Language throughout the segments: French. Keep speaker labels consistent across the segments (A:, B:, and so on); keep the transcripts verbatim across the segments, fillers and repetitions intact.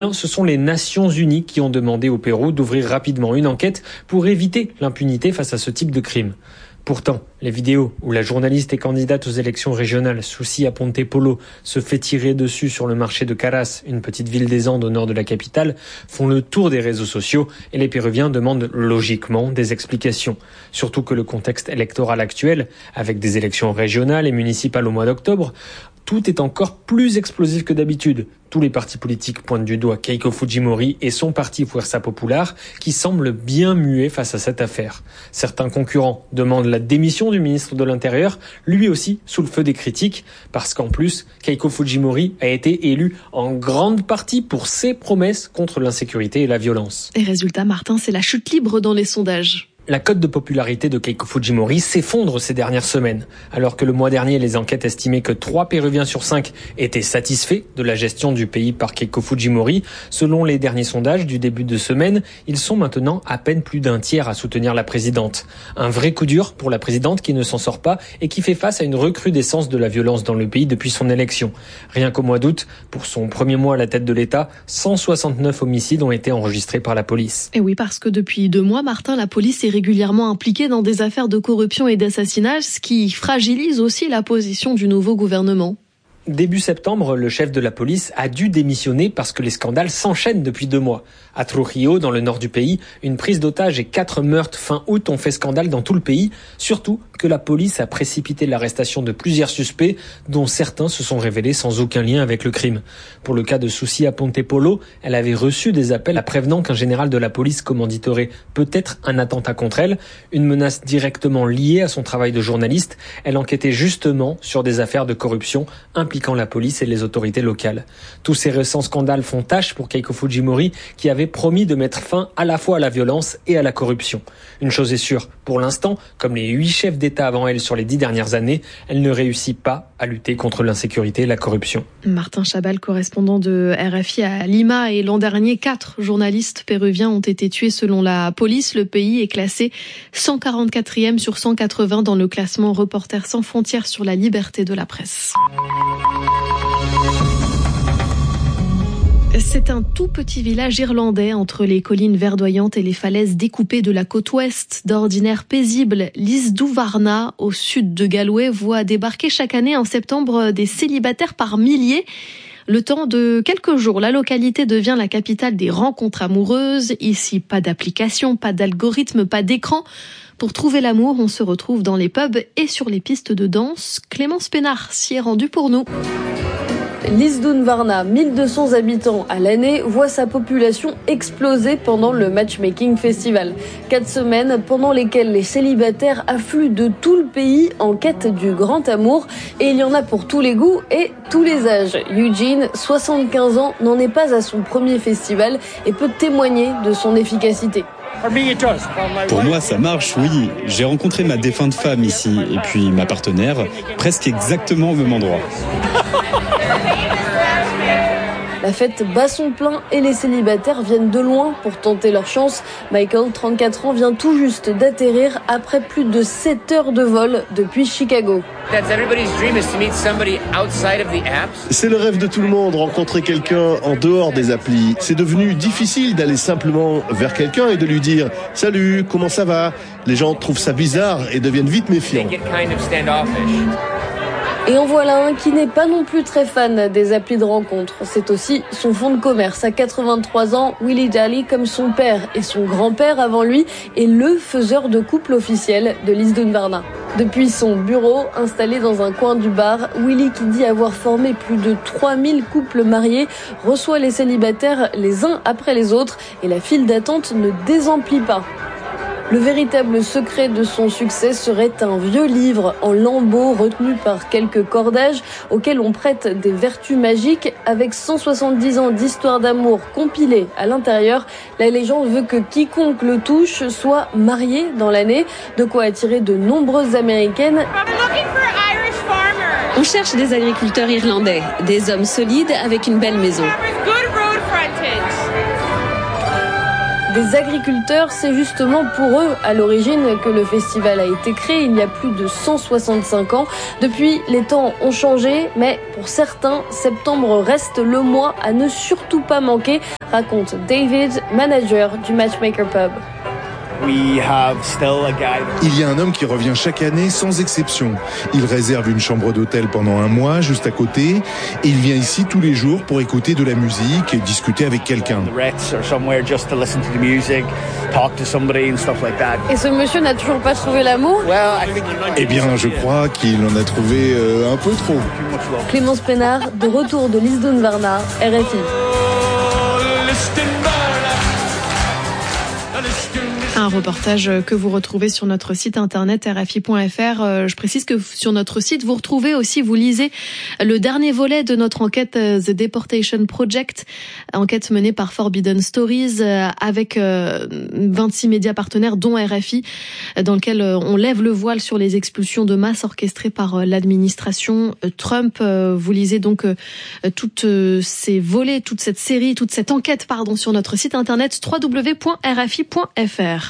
A: Ce sont les Nations Unies qui ont demandé au Pérou d'ouvrir rapidement une enquête pour éviter l'impunité face à ce type de crime. Pourtant, les vidéos où la journaliste et candidate aux élections régionales Sucia Ponte Polo se fait tirer dessus sur le marché de Caras, une petite ville des Andes au nord de la capitale, font le tour des réseaux sociaux et les Péruviens demandent logiquement des explications. Surtout que le contexte électoral actuel, avec des élections régionales et municipales au mois d'octobre, tout est encore plus explosif que d'habitude. Tous les partis politiques pointent du doigt Keiko Fujimori et son parti Fuerza Popular qui semble bien muet face à cette affaire. Certains concurrents demandent la démission du ministre de l'Intérieur, lui aussi sous le feu des critiques, parce qu'en plus, Keiko Fujimori a été élu en grande partie pour ses promesses contre l'insécurité et la violence.
B: Et résultat, Martin, c'est la chute libre dans les sondages.
A: La cote de popularité de Keiko Fujimori s'effondre ces dernières semaines. Alors que le mois dernier, les enquêtes estimaient que trois Péruviens sur cinq étaient satisfaits de la gestion du pays par Keiko Fujimori, selon les derniers sondages du début de semaine, ils sont maintenant à peine plus d'un tiers à soutenir la présidente. Un vrai coup dur pour la présidente qui ne s'en sort pas et qui fait face à une recrudescence de la violence dans le pays depuis son élection. Rien qu'au mois d'août, pour son premier mois à la tête de l'État, cent soixante-neuf homicides ont été enregistrés par la police.
B: Et oui, parce que depuis deux mois, Martin, la police est régulièrement impliqué dans des affaires de corruption et d'assassinat, ce qui fragilise aussi la position du nouveau gouvernement.
A: Début septembre, le chef de la police a dû démissionner parce que les scandales s'enchaînent depuis deux mois. À Trujillo, dans le nord du pays, une prise d'otage et quatre meurtres fin août ont fait scandale dans tout le pays, surtout que la police a précipité l'arrestation de plusieurs suspects, dont certains se sont révélés sans aucun lien avec le crime. Pour le cas de Sucia Ponte Polo, elle avait reçu des appels à prévenant qu'un général de la police commanditerait peut-être un attentat contre elle, une menace directement liée à son travail de journaliste. Elle enquêtait justement sur des affaires de corruption impliquant la police et les autorités locales. Tous ces récents scandales font tâche pour Keiko Fujimori, qui avait promis de mettre fin à la fois à la violence et à la corruption. Une chose est sûre, pour l'instant, comme les huit chefs d'État avant elle sur les dix dernières années, elle ne réussit pas à lutter contre l'insécurité et la corruption.
B: Martin Chabal, correspondant de R F I à Lima, et l'an dernier, quatre journalistes péruviens ont été tués selon la police. Le pays est classé cent quarante-quatrième sur cent quatre-vingts dans le classement Reporters sans frontières sur la liberté de la presse. C'est un tout petit village irlandais entre les collines verdoyantes et les falaises découpées de la côte ouest. D'ordinaire paisible, Lisdoonvarna, au sud de Galway, voit débarquer chaque année en septembre des célibataires par milliers. Le temps de quelques jours, la localité devient la capitale des rencontres amoureuses. Ici, pas d'application, pas d'algorithme, pas d'écran. Pour trouver l'amour, on se retrouve dans les pubs et sur les pistes de danse. Clémence Pénard s'y est rendue pour nous.
C: Lisdoonvarna, mille deux cents habitants à l'année, voit sa population exploser pendant le Matchmaking Festival. Quatre semaines pendant lesquelles les célibataires affluent de tout le pays en quête du grand amour. Et il y en a pour tous les goûts et tous les âges. Eugene, soixante-quinze ans, n'en est pas à son premier festival et peut témoigner de son efficacité.
D: Pour moi, ça marche, oui. J'ai rencontré ma défunte femme ici et puis ma partenaire, presque exactement au même endroit.
C: La fête bat son plein et les célibataires viennent de loin pour tenter leur chance. Michael, trente-quatre ans, vient tout juste d'atterrir après plus de sept heures de vol depuis Chicago.
E: C'est le rêve de tout le monde, rencontrer quelqu'un en dehors des applis. C'est devenu difficile d'aller simplement vers quelqu'un et de lui dire « Salut, comment ça va ?» Les gens trouvent ça bizarre et deviennent vite méfiants.
C: Et en voilà un qui n'est pas non plus très fan des applis de rencontre. C'est aussi son fonds de commerce. À quatre-vingt-trois ans, Willie Daly, comme son père et son grand-père avant lui, est le faiseur de couple officiel de Lisdoonvarna. Depuis son bureau, installé dans un coin du bar, Willie, qui dit avoir formé plus de trois mille couples mariés, reçoit les célibataires les uns après les autres et la file d'attente ne désemplit pas. Le véritable secret de son succès serait un vieux livre en lambeaux retenu par quelques cordages auquel on prête des vertus magiques. Avec cent soixante-dix ans d'histoire d'amour compilée à l'intérieur, la légende veut que quiconque le touche soit marié dans l'année, de quoi attirer de nombreuses Américaines.
F: On cherche des agriculteurs irlandais, des hommes solides avec une belle maison.
C: des agriculteurs. C'est justement pour eux, à l'origine, que le festival a été créé il y a plus de cent soixante-cinq ans. Depuis, les temps ont changé, mais pour certains, septembre reste le mois à ne surtout pas manquer, raconte David, manager du Matchmaker Pub.
G: Il y a un homme qui revient chaque année sans exception. Il réserve une chambre d'hôtel pendant un mois juste à côté et il vient ici tous les jours pour écouter de la musique et discuter avec quelqu'un.
C: Et ce monsieur n'a toujours pas trouvé l'amour ?
G: Eh bien, je crois qu'il en a trouvé euh, un peu trop.
C: Clémence Pénard, de retour de Lisdoonvarna, R F I.
B: Un reportage que vous retrouvez sur notre site internet r f i point f r. Je précise que sur notre site, vous retrouvez aussi, vous lisez le dernier volet de notre enquête The Deportation Project, enquête menée par Forbidden Stories avec vingt-six médias partenaires dont R F I, dans lequel on lève le voile sur les expulsions de masse orchestrées par l'administration Trump. Vous lisez donc toutes ces volets, toute cette série, toute cette enquête, pardon, sur notre site internet w w w point r f i point f r.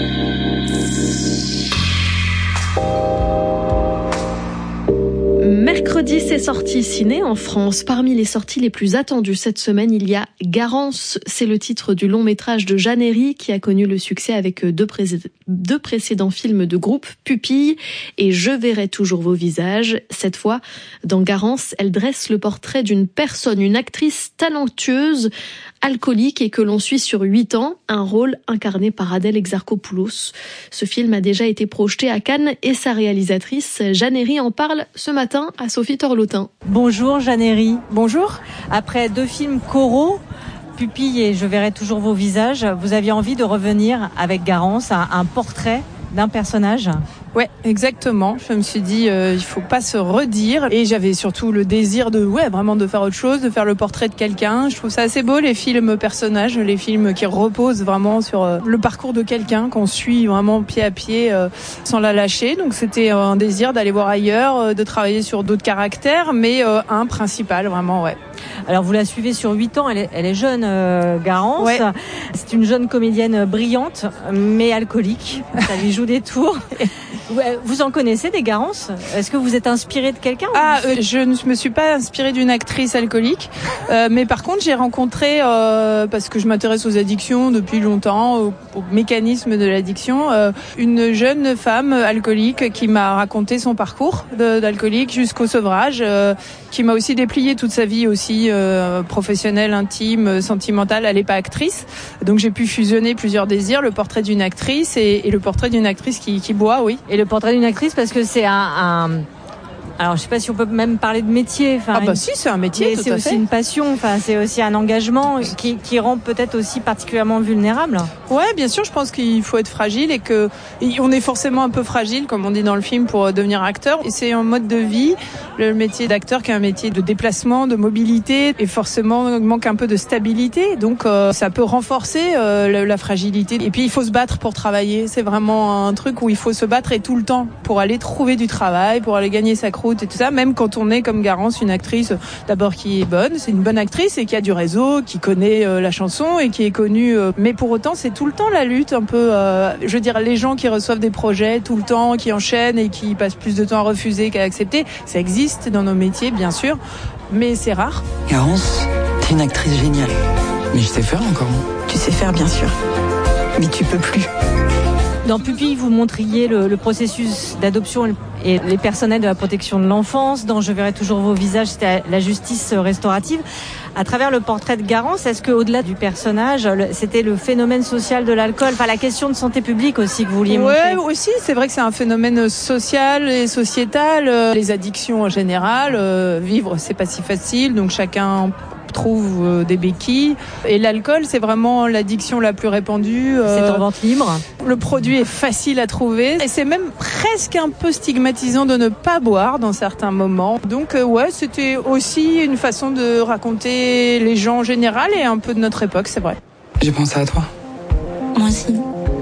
B: Mercredi, c'est sorti ciné en France. Parmi les sorties les plus attendues cette semaine, il y a Garance. C'est le titre du long métrage de Jeanne Herry qui a connu le succès avec deux, pré- deux précédents films de groupe, Pupille et Je verrai toujours vos visages. Cette fois, dans Garance, elle dresse le portrait d'une personne, une actrice talentueuse, alcoolique et que l'on suit sur huit ans, un rôle incarné par Adèle Exarchopoulos. Ce film a déjà été projeté à Cannes et sa réalisatrice Jeanne Herry en parle ce matin à Sophie Torlotin.
H: Bonjour Jeanne Herry.
I: Bonjour.
H: Après deux films choraux, Pupille et Je verrai toujours vos visages, vous aviez envie de revenir avec Garance à un portrait d'un personnage ?
I: Ouais, exactement. Je me suis dit, euh, il faut pas se redire. Et j'avais surtout le désir de, ouais, vraiment de faire autre chose, de faire le portrait de quelqu'un. Je trouve ça assez beau, les films personnages, les films qui reposent vraiment sur euh, le parcours de quelqu'un qu'on suit vraiment pied à pied, euh, sans la lâcher. Donc c'était un désir d'aller voir ailleurs, euh, de travailler sur d'autres caractères, mais euh, un principal, vraiment, ouais.
H: Alors vous la suivez sur huit ans, elle est, elle est jeune, euh, Garance.
I: Ouais.
H: C'est une jeune comédienne brillante, mais alcoolique. Ça lui joue des tours. Vous en connaissez des Garance ? Est-ce que vous êtes inspirée de quelqu'un ?
I: Ah, euh, je ne me suis pas inspirée d'une actrice alcoolique, euh, mais par contre j'ai rencontré, euh, parce que je m'intéresse aux addictions depuis longtemps, au, au mécanisme de l'addiction, euh, une jeune femme alcoolique qui m'a raconté son parcours de, d'alcoolique jusqu'au sevrage, euh, qui m'a aussi déplié toute sa vie aussi euh, professionnelle, intime, sentimentale. Elle n'est pas actrice, donc j'ai pu fusionner plusieurs désirs, le portrait d'une actrice et, et le portrait d'une actrice qui, qui boit, oui.
H: Et le portrait d'une actrice, parce que c'est un, un... Alors, je sais pas si on peut même parler de métier. Enfin,
I: ah bah une... si, c'est un métier, tout
H: c'est
I: à
H: aussi
I: fait.
H: une passion. Enfin, c'est aussi un engagement qui, qui rend peut-être aussi particulièrement vulnérable.
I: Ouais, bien sûr. Je pense qu'il faut être fragile et que on est forcément un peu fragile, comme on dit dans le film, pour devenir acteur. Et c'est un mode de vie. Le métier d'acteur, qui est un métier de déplacement, de mobilité, et forcément manque un peu de stabilité. Donc, euh, ça peut renforcer euh, la, la fragilité. Et puis, il faut se battre pour travailler. C'est vraiment un truc où il faut se battre et tout le temps pour aller trouver du travail, pour aller gagner sa croûte et tout ça, même quand on est comme Garance, une actrice d'abord qui est bonne, c'est une bonne actrice et qui a du réseau, qui connaît euh, la chanson et qui est connue, euh, mais pour autant c'est tout le temps la lutte un peu, euh, je veux dire les gens qui reçoivent des projets tout le temps, qui enchaînent et qui passent plus de temps à refuser qu'à accepter, ça existe dans nos métiers bien sûr, mais c'est rare.
J: Garance, t'es une actrice géniale, mais je sais faire encore.
K: Tu sais faire bien sûr, mais tu peux plus.
H: Dans Pupille, vous montriez le, le processus d'adoption et les personnels de la protection de l'enfance. Dans Je verrai toujours vos visages, c'était la justice restaurative. À travers le portrait de Garance, est-ce que, au-delà du personnage, c'était le phénomène social de l'alcool, enfin la question de santé publique aussi que vous vouliez montrer ?
I: Ouais, aussi, c'est vrai que c'est un phénomène social et sociétal. Les addictions en général, euh, vivre c'est pas si facile, donc chacun trouve des béquilles. Et l'alcool, c'est vraiment l'addiction la plus répandue.
H: C'est en vente libre.
I: Le produit est facile à trouver. Et c'est même presque un peu stigmatisant de ne pas boire dans certains moments. Donc, euh, ouais, c'était aussi une façon de raconter les gens en général et un peu de notre époque, c'est vrai.
J: J'ai pensé à toi.
K: Moi aussi.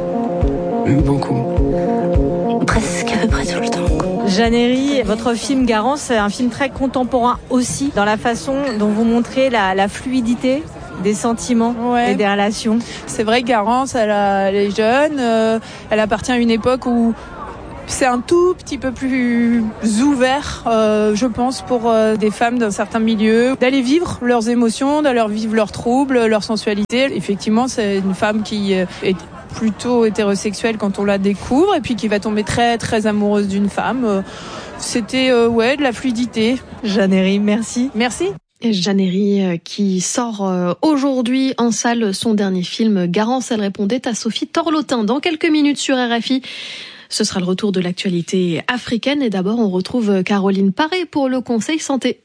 J: Beaucoup.
K: Presque à peu près tout le temps.
H: Jeanne Herry, votre film Garance, c'est un film très contemporain aussi, dans la façon dont vous montrez la, la fluidité des sentiments
I: ouais.
H: et des relations.
I: C'est vrai que Garance, elle, a, elle est jeune, euh, elle appartient à une époque où c'est un tout petit peu plus ouvert, euh, je pense, pour euh, des femmes d'un certain milieu, d'aller vivre leurs émotions, d'aller vivre leurs troubles, leur sensualité. Effectivement, c'est une femme qui est plutôt hétérosexuelle quand on la découvre et puis qui va tomber très très amoureuse d'une femme. C'était euh, ouais de la fluidité.
H: Jeanne Herry, merci.
I: Merci.
B: Jeanne Herry qui sort aujourd'hui en salle son dernier film Garance. Elle répondait à Sophie Torlotin dans quelques minutes sur R F I. Ce sera le retour de l'actualité africaine et d'abord on retrouve Caroline Paré pour le Conseil Santé.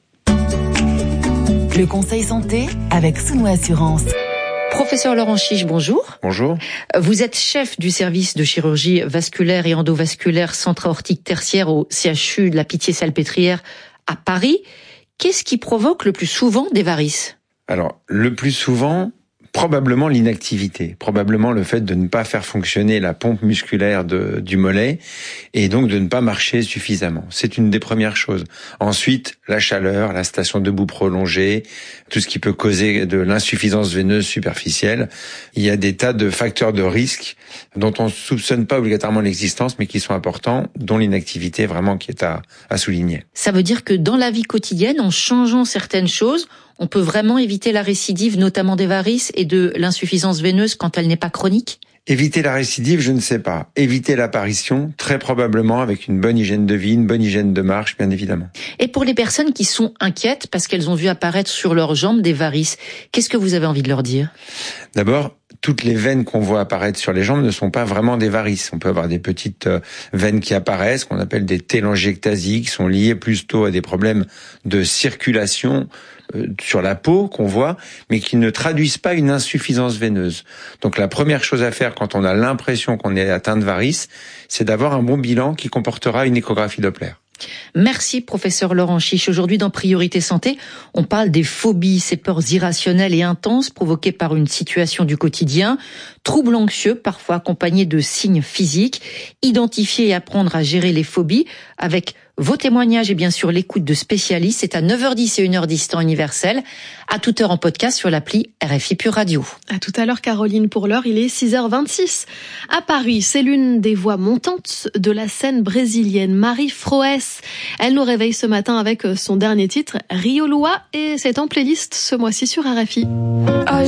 L: Le Conseil Santé avec Souno Assurance.
M: Professeur Laurent Chiche, bonjour.
N: Bonjour.
M: Vous êtes chef du service de chirurgie vasculaire et endovasculaire centre aortique tertiaire au C H U de la Pitié-Salpêtrière à Paris. Qu'est-ce qui provoque le plus souvent des varices ?
N: Alors, le plus souvent, probablement l'inactivité, probablement le fait de ne pas faire fonctionner la pompe musculaire de, du mollet et donc de ne pas marcher suffisamment. C'est une des premières choses. Ensuite, la chaleur, la station debout prolongée, tout ce qui peut causer de l'insuffisance veineuse superficielle. Il y a des tas de facteurs de risque dont on ne soupçonne pas obligatoirement l'existence mais qui sont importants, dont l'inactivité vraiment qui est à, à souligner.
M: Ça veut dire que dans la vie quotidienne, en changeant certaines choses, on peut vraiment éviter la récidive, notamment des varices et de l'insuffisance veineuse quand elle n'est pas chronique ?
N: Éviter la récidive, je ne sais pas. Éviter l'apparition, très probablement avec une bonne hygiène de vie, une bonne hygiène de marche, bien évidemment.
M: Et pour les personnes qui sont inquiètes parce qu'elles ont vu apparaître sur leurs jambes des varices, qu'est-ce que vous avez envie de leur dire ?
N: D'abord, toutes les veines qu'on voit apparaître sur les jambes ne sont pas vraiment des varices. On peut avoir des petites veines qui apparaissent, qu'on appelle des télangiectasies, qui sont liées plutôt à des problèmes de circulation sur la peau qu'on voit, mais qui ne traduisent pas une insuffisance veineuse. Donc la première chose à faire quand on a l'impression qu'on est atteint de varices, c'est d'avoir un bon bilan qui comportera une échographie Doppler.
M: Merci professeur Laurent Chiche. Aujourd'hui dans Priorité Santé, on parle des phobies, ces peurs irrationnelles et intenses provoquées par une situation du quotidien, troubles anxieux parfois accompagnés de signes physiques, identifier et apprendre à gérer les phobies avec vos témoignages et bien sûr l'écoute de spécialistes. C'est à neuf heures dix et une heure dix temps universel, à toute heure en podcast sur l'appli R F I Pure Radio.
B: À tout à l'heure Caroline, pour l'heure il est six heures vingt-six. À Paris, c'est l'une des voix montantes de la scène brésilienne, Marie Froès. Elle nous réveille ce matin avec son dernier titre, Rio Lua, et c'est en playlist ce mois-ci sur R F I.